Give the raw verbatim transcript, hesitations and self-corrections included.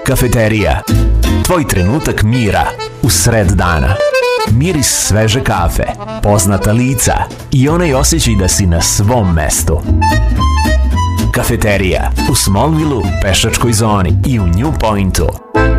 Kafeterija. Tvoj trenutak mira u sred dana. Miris sveže kafe, poznata lica i onaj osjećaj da si na svom mestu. Kafeterija u Smallville-u, Pešačkoj zoni i u New Pointu.